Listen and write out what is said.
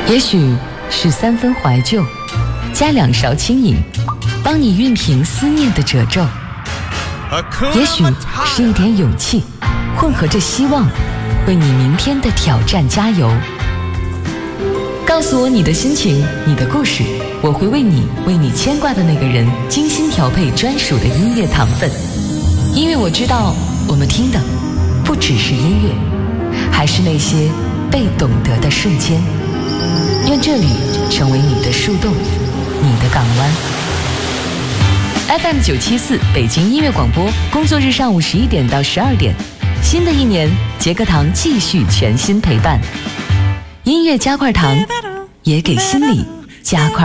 也许是3分怀旧，加2勺轻饮，帮你熨平思念的褶皱；也许是一点勇气，混合着希望，为你明天的挑战加油。告诉我你的心情，你的故事，我会为你牵挂的那个人精心调配专属的音乐糖分。因为我知道，我们听的不只是音乐，还是那些被懂得的瞬间。愿这里成为你的树洞，你的港湾。FM 974北京音乐广播，工作日上午11点到12点。新的一年，杰哥糖继续全新陪伴。音乐加块糖，也给心里加块